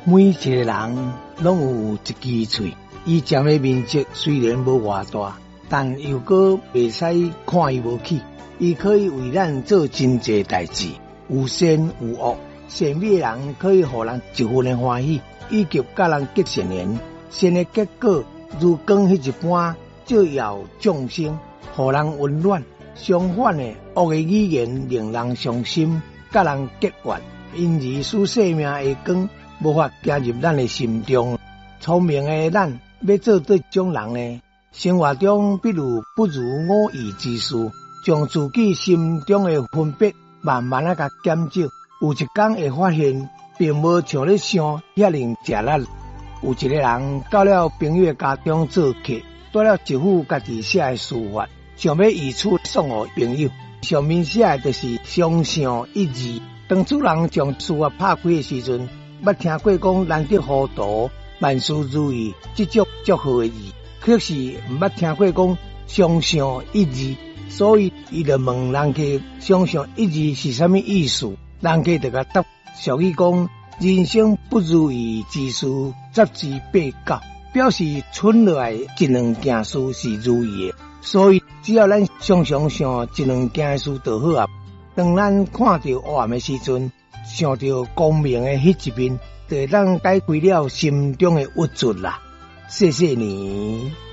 每一个人拢有一支喙，伊占的面积虽然无偌大，但又搁袂使看伊无起。伊可以为咱做真济代志，有善有恶，善美人可以互人一份的欢喜，以及甲人结善缘。善的结果如光迄一般照耀众生，互人温暖。相反的，恶的语言令人伤心，甲人结怨，因而使生命的光无法进入咱的心中。聪明的咱要做对种人呢，生活中不如无义之事，将自己心中的分别慢慢甲减少。有一天会发现，并无像你想遐尼吃力。有一个人到了朋友的家中做客，带了一副家己写的书法，想要移出送给朋友。上面写的就是相向一致。当主人将书法拍开的时阵，捌听过讲难得糊涂，万事如意这种祝福的字，可是毋捌听过讲相向一致，所以伊就问人家相向一致是啥物意思？人家就甲答，俗语讲人生不如意之事十之八九，表示剩落来一两件事是如意的，所以只要咱常常想一两件事就好啊。当咱看到黑暗的时阵，想到光明的迄一面，就会当解开了心中的郁卒啦。谢谢你。